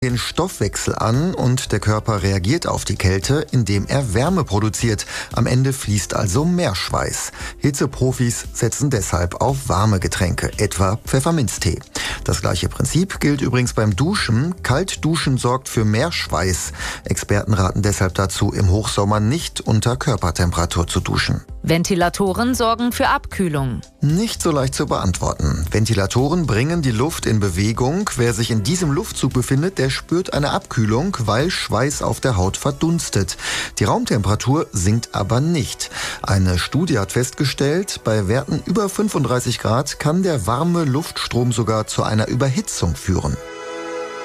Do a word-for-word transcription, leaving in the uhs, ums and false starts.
Den Stoffwechsel an und der Körper reagiert auf die Kälte, indem er Wärme produziert. Am Ende fließt also mehr Schweiß. Hitzeprofis setzen deshalb auf warme Getränke, etwa Pfefferminztee. Das gleiche Prinzip gilt übrigens beim Duschen. Kaltduschen sorgt für mehr Schweiß. Experten raten deshalb dazu, im Hochsommer nicht unter Körpertemperatur zu duschen. Ventilatoren sorgen für Abkühlung. Nicht so leicht zu beantworten. Ventilatoren bringen die Luft in Bewegung. Wer sich in diesem Luftzug befindet, der spürt eine Abkühlung, weil Schweiß auf der Haut verdunstet. Die Raumtemperatur sinkt aber nicht. Eine Studie hat festgestellt, bei Werten über fünfunddreißig Grad kann der warme Luftstrom sogar zu einer Überhitzung führen.